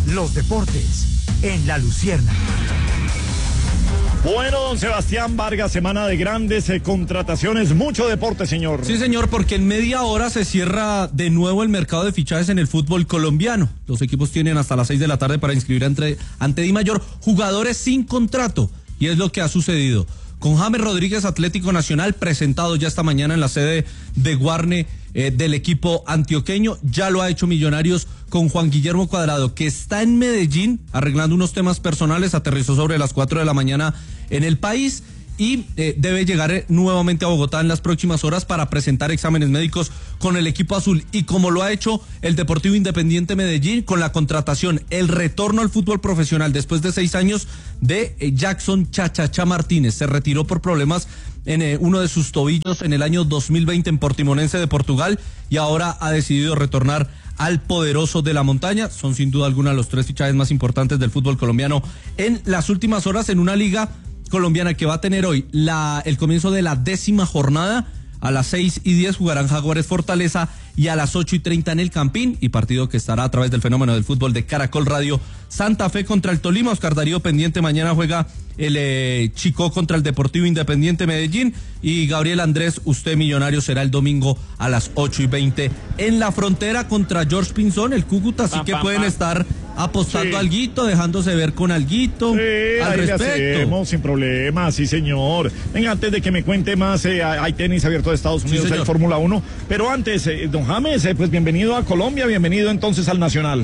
los deportes en La Luciérnaga. Bueno, don Sebastián Vargas, semana de grandes contrataciones, mucho deporte, señor. Sí, señor, porque en media hora se cierra de nuevo el mercado de fichajes en el fútbol colombiano. Los equipos tienen hasta las 6 de la tarde para inscribir ante Dimayor jugadores sin contrato, y es lo que ha sucedido. Con James Rodríguez, Atlético Nacional, presentado ya esta mañana en la sede de Guarne del equipo antioqueño. Ya lo ha hecho Millonarios con Juan Guillermo Cuadrado, que está en Medellín arreglando unos temas personales. Aterrizó sobre las 4 de la mañana en el país y debe llegar nuevamente a Bogotá en las próximas horas para presentar exámenes médicos con el equipo azul. Y como lo ha hecho el Deportivo Independiente Medellín con la contratación, el retorno al fútbol profesional después de 6 años de Jackson Chachacha Martínez. Se retiró por problemas en uno de sus tobillos en el año 2020 en Portimonense de Portugal y ahora ha decidido retornar al poderoso de la montaña. Son sin duda alguna los 3 fichajes más importantes del fútbol colombiano en las últimas horas, en una liga colombiana que va a tener hoy el comienzo de la 10ª jornada. A las 6:10 jugarán Jaguares Fortaleza y a las 8:30 en el Campín, y partido que estará a través del fenómeno del fútbol de Caracol Radio. Santa Fe contra el Tolima. Oscar Darío pendiente, mañana juega el Chicó contra el Deportivo Independiente Medellín, y Gabriel Andrés, usted Millonario, será el domingo a las 8:20 en la Frontera contra George Pinzón, el Cúcuta, así que pueden estar apostando alguito, dejándose ver con alguito al respecto. Le hacemos sin problema, sí señor. Venga, antes de que me cuente más, hay tenis abierto de Estados Unidos, hay Fórmula 1, pero antes, don James, pues bienvenido a Colombia, bienvenido entonces al Nacional.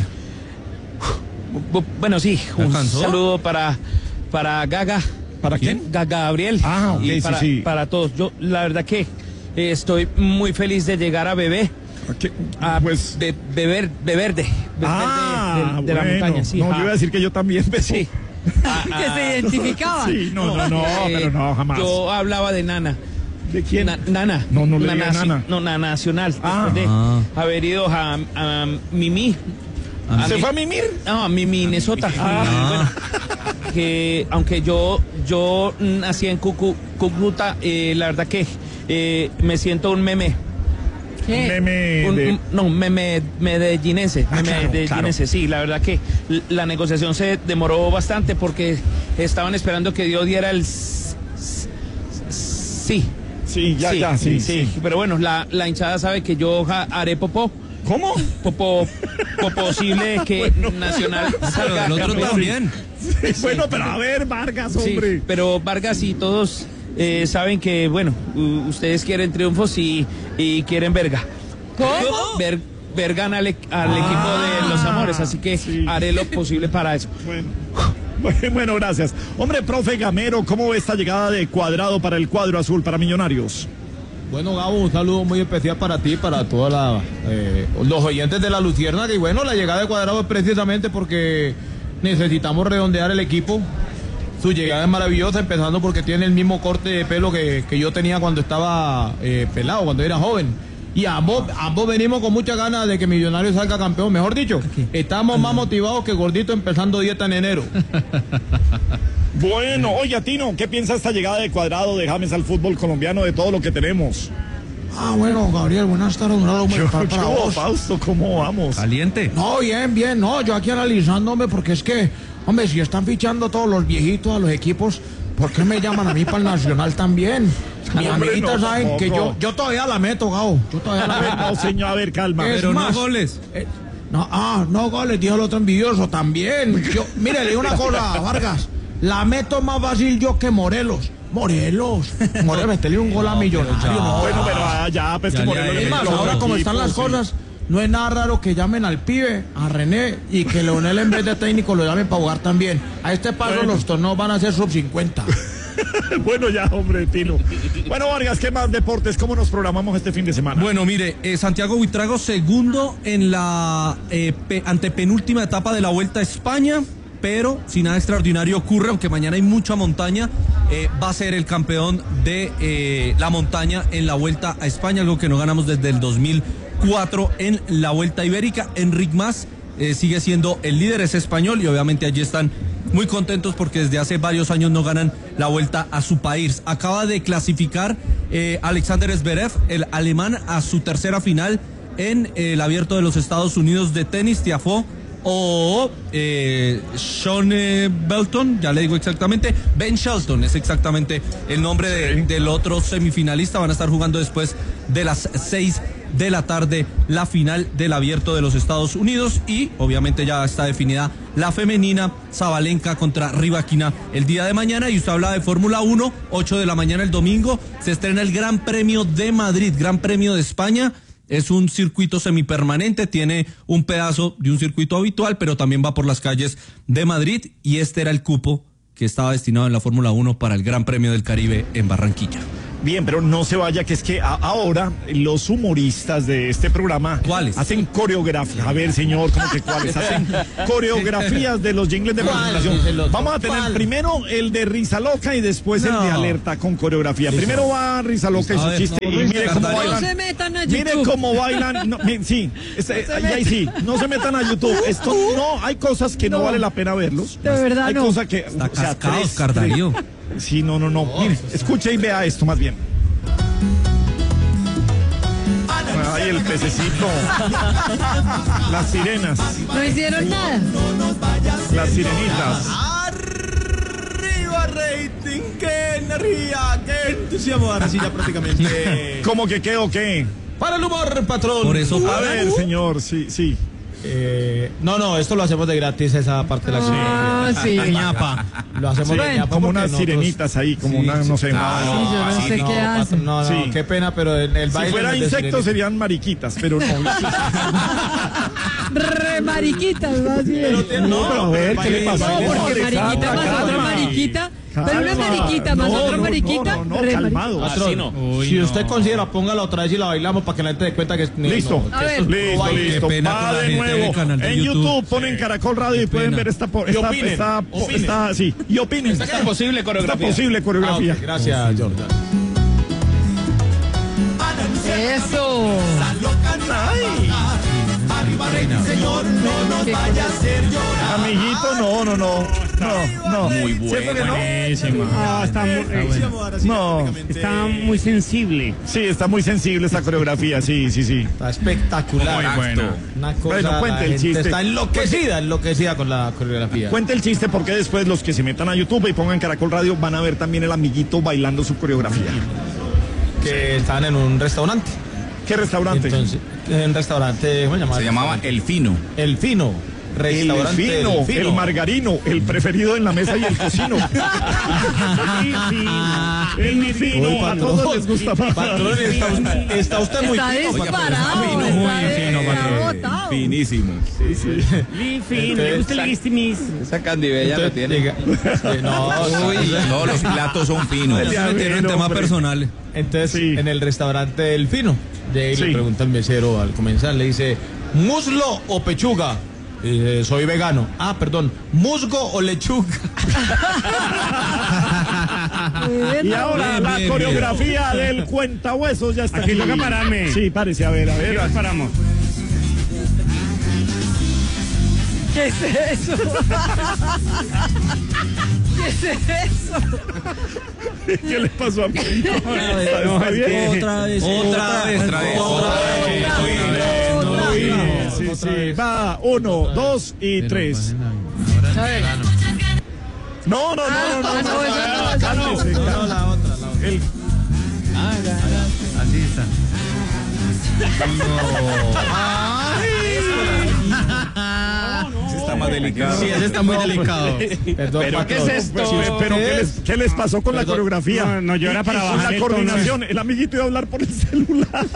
Bueno, sí, un saludo para Gaga. ¿Para quién? Gabriel. Ah, ok, y sí. para todos. Yo, la verdad que estoy muy feliz de llegar a Bebé. Pues beber de la montaña. Sí, no, yo iba a decir que yo también besé. Sí. Que se identificaba. Sí, pero no, jamás. Yo hablaba de Nana. ¿De quién? Nana. No le diga Nana. No, Nana Nacional. Después de haber ido a Mimi. ¿Se fue a mimir? No, a Minnesota. Bueno, que aunque yo nací en Cúcuta, la verdad que me siento un meme. ¿Qué? Un meme medellinense. Claro. Sí, la verdad que la negociación se demoró bastante porque estaban esperando que Dios diera el sí. Sí. Pero bueno, la hinchada sabe que yo haré popó. ¿Cómo? Popó posible que Nacional salga. El otro también. Sí, bueno, pero a ver, Vargas, hombre. Sí, pero Vargas y todos saben que, bueno, ustedes quieren triunfos y quieren verga. ¿Cómo? Vergan al equipo de los amores, así que haré lo posible para eso. Bueno, gracias. Hombre, profe Gamero, ¿cómo ve esta llegada de Cuadrado para el cuadro azul, para Millonarios? Bueno, Gabo, un saludo muy especial para ti, para todos los oyentes de La Luciérnaga. Y bueno, la llegada de Cuadrado es precisamente porque necesitamos redondear el equipo. Su llegada es maravillosa, empezando porque tiene el mismo corte de pelo que yo tenía cuando estaba pelado, cuando era joven. Y ambos venimos con muchas ganas de que Millonarios salga campeón. Mejor dicho, estamos más motivados que Gordito empezando dieta en enero. Bueno, oye, Tino, ¿qué piensa esta llegada de Cuadrado, de James al fútbol colombiano, de todo lo que tenemos? Bueno, Gabriel, buenas tardes. Fausto, ¿cómo vamos? Caliente. No, bien, no, yo aquí analizándome porque es que, hombre, si están fichando todos los viejitos a los equipos, ¿por qué me llaman a mí para el Nacional también? Mis amiguitas saben que yo todavía la meto, Gabo. Yo todavía la meto. No, señor, a ver, calma. Pero no goles. No goles, dijo el otro envidioso también. Mire, le digo una cosa, Vargas. La meto más fácil yo que Morelos, meterle un gol a Millonarios. Bueno, pero ya, pues que Morelos. Es más, ahora como están las cosas, no es nada raro que llamen al pibe, a René, y que Leonel en vez de técnico lo llamen para jugar también. A este paso los torneos van a ser sub 50. Bueno, ya, hombre, Tino. Bueno, Vargas, ¿qué más deportes? ¿Cómo nos programamos este fin de semana? Bueno, mire, Santiago Buitrago segundo en la antepenúltima etapa de la Vuelta a España, pero si nada extraordinario ocurre, aunque mañana hay mucha montaña, va a ser el campeón de la montaña en la Vuelta a España, algo que no ganamos desde el 2004 en la Vuelta Ibérica. Enric Mas sigue siendo el líder, es español, y obviamente allí están muy contentos porque desde hace varios años no ganan la Vuelta a su país. Acaba de clasificar Alexander Zverev, el alemán, a su tercera final en el Abierto de los Estados Unidos de tenis. Tiafoe o Sean Belton, ya le digo exactamente, Ben Shelton es exactamente el nombre del otro semifinalista. Van a estar jugando después de las 6 de la tarde la final del Abierto de los Estados Unidos, y obviamente ya está definida la femenina, Sabalenka contra Rybakina el día de mañana. Y usted habla de Fórmula 1, 8 de la mañana el domingo se estrena el Gran Premio de Madrid, Gran Premio de España. Es un circuito semipermanente, tiene un pedazo de un circuito habitual, pero también va por las calles de Madrid, y este era el cupo que estaba destinado en la Fórmula 1 para el Gran Premio del Caribe en Barranquilla. Bien, pero no se vaya, que es que ahora los humoristas de este programa ¿cuáles? Hacen coreografías. A ver, señor, ¿cómo que cuáles? Hacen coreografías de los jingles de presentación. Vamos a tener primero el de Risa Loca y después el de Alerta con coreografía. Primero va Risa Loca y su chiste. Y mire cómo bailan. No se metan a YouTube. Mire cómo bailan. No, sí, ahí sí. No se metan a YouTube. Esto no, hay cosas que no vale la pena verlos. De verdad, hay no. cosas que. Está cascado, Oscar Darío. Sí, no. Mire, escuche y vea esto más bien. Ay, el pececito. Las sirenas. No hicieron nada. Las sirenitas. Arriba rating, qué energía, qué entusiasmo. Ahora sí ya prácticamente. ¿Cómo que qué o qué? Para el humor, patrón. Por eso A ver, señor, sí. No, esto lo hacemos de gratis, esa parte de la Sí. ñapa. Lo hacemos de ñapa Como porque unas nosotros- sirenitas ahí, como Sí, una, no sé. Sí, yo no sé qué hacen. No, Sí. qué pena, pero el Si baile fuera no es de insectos sirenita. serían mariquitas, pero no. Re mariquitas, más bien. No, pero a ver, ¿qué le pasó? No, porque mariquita más Calma. otra mariquita. Pero una mariquita más otra mariquita. No, re calmado. Patrón, Así no. si usted considera, póngala otra vez y la bailamos para que la gente dé cuenta que... Listo, no, A ver. listo. Qué pena Va con la de gente nuevo. del canal de En YouTube. YouTube ponen Caracol Radio y pueden pena. ver esta opinen, sí, y opinen. Esta posible coreografía. Esta posible coreografía. ok, gracias, Jordan. Eso. Amiguito, no. Muy ¿Cierto que no? Está muy sensible. Sí, está muy sensible esta coreografía, sí. Está espectacular. Muy bueno. Una cosa, Bueno, cuente la el gente chiste. está enloquecida con la coreografía. Cuente el chiste porque después los que se metan a YouTube y pongan Caracol Radio van a ver también el amiguito bailando su coreografía. Que estaban en un restaurante. ¿Qué restaurante? Entonces, en un restaurante, ¿cómo se llamaba? Se llamaba El Fino. El Fino. El Restaurante fino, El Fino. el margarino, el preferido en la mesa y el cocino. El fino, Uy, a patrón. todos les gusta más. Patrón, está usted muy Está fino. disparado. Está botado. Finísimo. Entonces, Esa candibella lo tiene. Todos los platos son finos. Se metieron en temas personales. Entonces, Sí. en el restaurante El Fino, de ahí Sí. le pregunta el mesero al comenzar, le dice, ¿muslo o pechuga? Y dice, soy vegano. Ah, perdón, ¿musgo o lechuga? Y ahora Bien, la bien, coreografía del cuentahuesos ya está Aquí toca pararme. Sí, párese, a ver. Aquí nos paramos. ¿Qué es eso? ¿Qué es eso? ¿Qué le pasó a mí? ¿Está es bien? que- Otra vez. Sí. Va, 1, 2 y 3. A ver. No. Cálmese, cálmese. la otra. El- Así está. Ese está más delicado. Sí, ese está muy delicado. Perdón, ¿Pero qué es esto? Pero ¿qué les pasó con la Perdón. coreografía? No, yo era para Con bajar la el tono. coordinación. El amiguito iba a hablar por el celular.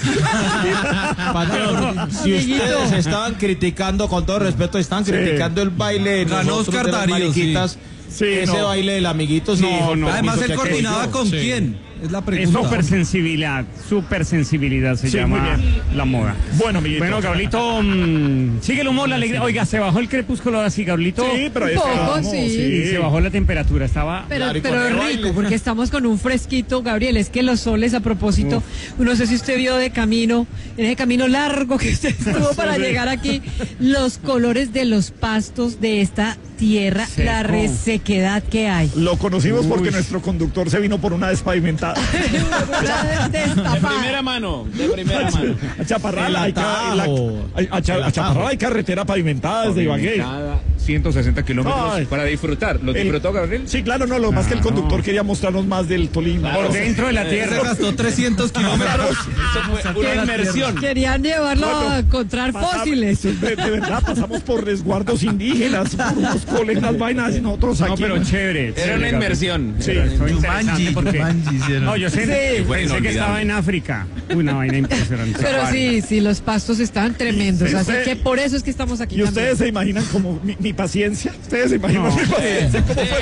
Patrón, si ustedes estaban criticando, con todo respeto, están criticando el baile de Ganó nosotros Oscar de las Darío, mariquitas, sí. ese No. baile del amiguito, sí. No. Además, permiso él que coordinaba aquello. con Sí. quién. Es la Es pregunta. supersensibilidad se Sí, llama muy bien. la moda. Bueno, amiguito. Bueno, Gablito, sigue el humor, la alegría. Oiga, se bajó el crepúsculo así, Gablito. Sí, pero ahí Un poco, estábamos, sí. Y se bajó la temperatura, estaba... Pero Claro, y con es el rico, baile. porque estamos con un fresquito, Gabriel. Es que los soles, a propósito, no sé si usted vio de camino, en ese camino largo que usted estuvo para llegar aquí, los colores de los pastos de esta tierra, Seco. la resequedad que hay. Lo conocimos porque Uy. nuestro conductor se vino por una despavimentada pavimentada. De primera mano, de primera mano. A Chaparral hay carretera pavimentada desde Ibagué. 160 kilómetros Ay. para disfrutar. ¿Lo disfrutó, Gabriel? Sí, claro, no, lo más que el conductor quería mostrarnos más del Tolima. Por dentro de la Se tierra. gastó 300 kilómetros. Eso fue una inmersión. Querían llevarlo a encontrar fósiles. De verdad, pasamos por resguardos indígenas, por unos colegas vainas y nosotros aquí. No, pero chévere. Era una inmersión. Sí. Fue interesante porque... No, yo sé, Sí. pensé que estaba en África. Una vaina impresionante. Pero sí, los pastos están tremendos. Sí, Así usted- que por eso es que estamos aquí. ¿Y ustedes se también. imaginan como mi paciencia? ¿Ustedes se imaginan mi paciencia? ¿Cómo fue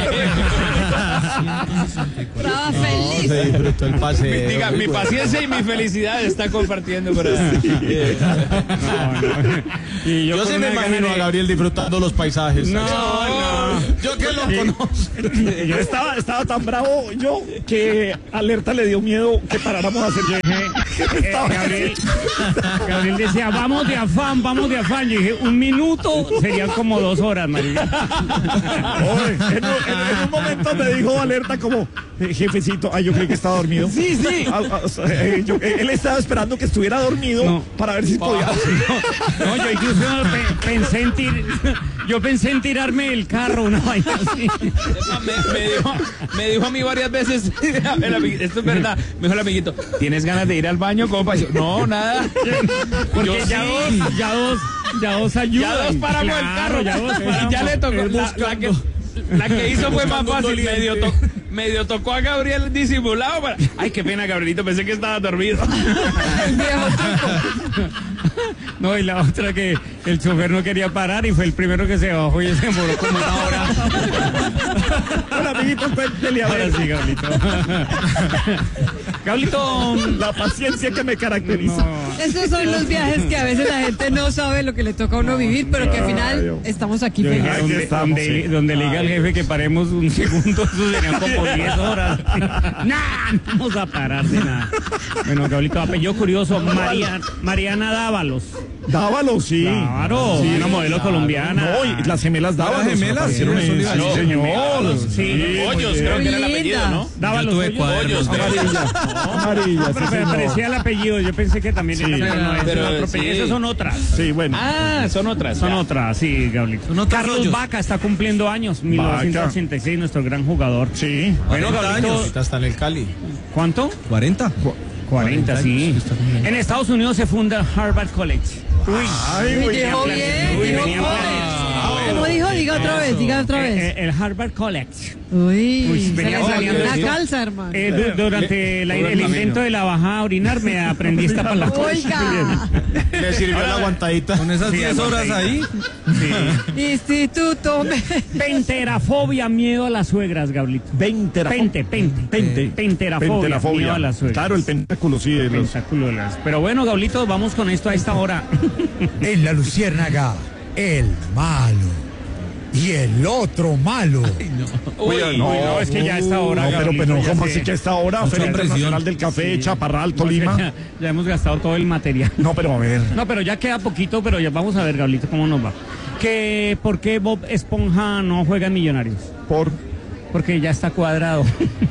Estaba feliz. Se disfrutó el paseo. Diga, mi paciencia y mi felicidad está compartiendo por ahí. Y Yo con sí me una gana imagino de- a Gabriel disfrutando los paisajes. No. Yo que lo conozco. Yo estaba tan bravo yo que Alerta le dio miedo que paráramos a hacer. Gabriel decía, vamos de afán. Yo dije, un minuto serían como 2 horas, María. En un momento me dijo Alerta como, jefecito, yo creí que estaba dormido. Sí. Él estaba esperando que estuviera dormido No. para ver si podía. No, yo incluso pensé en tirarme del carro, una vaina así. Me dijo a mí varias veces, a ver, esto es verdad, me dijo el amiguito, ¿tienes ganas de ir al baño, compa? Y yo, no, nada. Porque Yo ya dos ayudan. Ya dos paramos el carro, ya dos paramos. Y ya le tocó. La que hizo fue más fácil. Medio tocó a Gabriel disimulado para. Ay, qué pena, Gabrielito, pensé que estaba dormido. El viejo truco. No, y la otra que el chofer no quería parar y fue el primero que se bajó y se demoró como 1 hora. Hola, amiguito, cuéntele a Ahora ver. sí, Gablito. Gablito. La paciencia que me caracteriza. No. Esos son los viajes que a veces la gente no sabe lo que le toca a uno vivir, pero que al final estamos aquí Yo dije, felices. donde le diga al jefe que paremos un segundo, eso serían como 10 horas. Nah, no vamos a parar de nada. Bueno, Gablito, apellido curioso, Mariana Dávalos. Dávalos, sí. Claro, Sí, una modelo colombiana. No, y las gemelas Dávalos. ¿Las gemelas? aparecieron Sí, en- eso le iba a sí, decir. señor. Sí, Hoyos, creo que era el apellido, ¿no? Dávalos. Yo tuve Hoyos. cuadernos. Amarilla, sí, Pero me señor. parecía el apellido, yo pensé que también era, pero no, ese pero es otro sí. apellido. Esas son otras. Sí, bueno. Ah, son otras. Son ya. otras, sí, Gablito. Son otros Carlos hoyos. Vaca está cumpliendo años, 1986, nuestro gran jugador. Sí. Bueno, 40 Gablito, años. Ahorita está en el Cali. ¿cuánto? 40. 40, sí. En Estados Unidos se funda Harvard College. Uy, Ay, güey. Dijo Uy, bien, venía dijo planeado. ¿Cómo dijo? Diga otra vez, diga otra vez. El Harvard College. Uy, se venía le salió saliendo una eso. calza, hermano. Durante el intento de la bajada a orinar me aprendí esta palabra. Oiga, Le sirvió la aguantadita. Con esas Sí, 10 horas ahí. Sí. Instituto. Penterafobia, miedo a las suegras, Gablito. Pente. Penterafobia, miedo a las suegras. Claro, el pentáculo, sí. de los- Pentáculo de las- Pero bueno, Gablito, vamos con esto a esta hora. En la Luciérnaga, el malo. Y el otro malo. Uy, no, es que ya a esta hora. No, pero Gablito, ya ¿cómo sé. así que a esta hora? Mucha Feria presión. Internacional del Café, Chaparral, No, Tolima. ya hemos gastado todo el material. No, pero a ver. No, pero ya queda poquito, pero ya vamos a ver, Gablito, cómo nos va. ¿Por qué Bob Esponja no juega en Millonarios? Porque ya está cuadrado.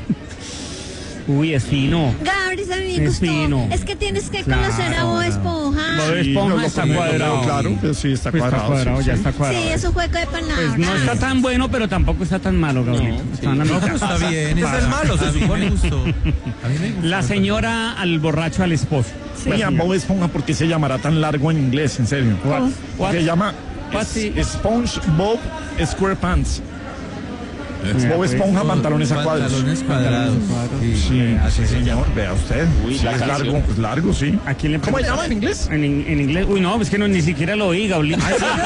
Uy, es fino. Gabriel, a mí Es me gustó. fino. Es que tienes que Claro. conocer a Bob Esponja. Bob Sí, Esponja no, lo está conozco, cuadrado. Claro, pues sí, está Pues cuadrado. sí, ya sí. está cuadrado. Sí, es un juego de palabras. Pues no está tan bueno, pero tampoco está tan malo, Gabriel. Está en la mitad. Está bien. Es el malo, se supone. A mí me gusta. La señora al borracho al esposo. Oiga, Bob Esponja, ¿por qué se llamará tan largo en inglés? En serio. What? Se llama What? SpongeBob SquarePants. Bob pues, Esponja, pantalones a cuadros. Pantalones cuadrados. Sí, sí, señor. Vea usted. Uy, Sí, la es canción. largo, es largo, sí. ¿A quién le ¿Cómo se pregunta? llama en inglés? En inglés. Uy, no, es que ni siquiera lo oí, Gabriel.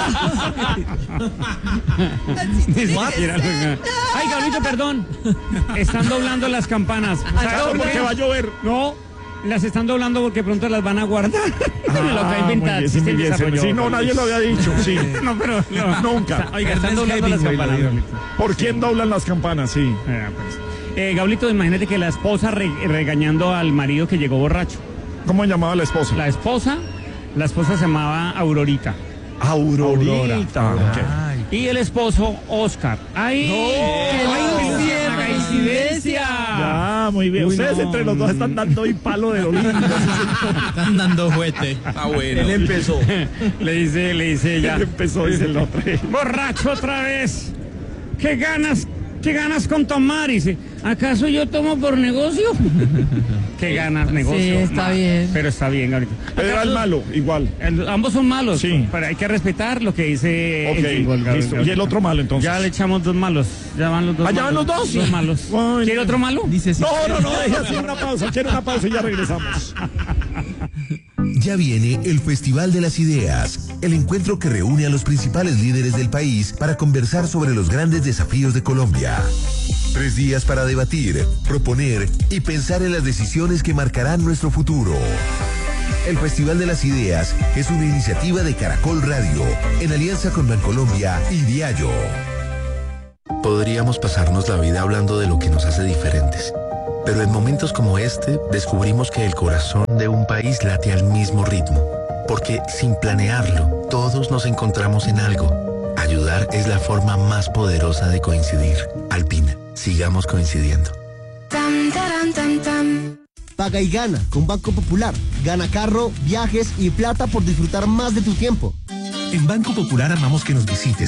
Ni siquiera lo oí. Ay, Gabrielito, perdón. Están doblando las campanas. Claro, porque va a llover. No, las están doblando porque pronto las van a guardar. Me lo traen muy vintage. bien, sí, muy bien, desarrolló, sí, no, nadie lo había dicho, sí. No, pero no. Nunca. Oiga, están Ernest doblando las Hemingway lo campanas. dijo. Gabrielito. ¿Por quién doblan las campanas? Sí. Gablito, imagínate que la esposa regañando al marido que llegó borracho. ¿Cómo llamaba la esposa? La esposa se llamaba Aurorita. Aurorita. Ok. Ay. Y el esposo, Oscar. ¡Ay! ¿Qué le hicieron? presidencia. Ya, muy bien. Uy, Ustedes no. entre los dos están dando hoy palo de lindo. Están dando juguete. Ah, bueno. Él empezó. Le dice ella. Él empezó, dice el otro. Borracho otra vez. ¿Qué ganas con tomar? Y dice, ¿acaso yo tomo por negocio? ¿Qué ganas, negocio? Sí, está bien. Pero está bien, ahorita. Pero era el malo, igual. Ambos son malos. Sí. Pero hay que respetar lo que dice el jingle, Ok, Gabriel. listo. Y el otro malo, entonces. Ya le echamos 2 malos. Ya van los 2 ¿Ah, malos. ya van los dos? Dos malos. Ay, ¿Quiere otro malo? Dice sí. No, deje así una pausa. Quiero una pausa y ya regresamos. Ya viene el Festival de las Ideas, el encuentro que reúne a los principales líderes del país para conversar sobre los grandes desafíos de Colombia. 3 días para debatir, proponer y pensar en las decisiones que marcarán nuestro futuro. El Festival de las Ideas es una iniciativa de Caracol Radio, en alianza con Bancolombia y Diallo. Podríamos pasarnos la vida hablando de lo que nos hace diferentes. Pero en momentos como este, descubrimos que el corazón de un país late al mismo ritmo. Porque sin planearlo, todos nos encontramos en algo. Ayudar es la forma más poderosa de coincidir. Alpina, sigamos coincidiendo. Paga y gana con Banco Popular. Gana carro, viajes y plata por disfrutar más de tu tiempo. En Banco Popular amamos que nos visites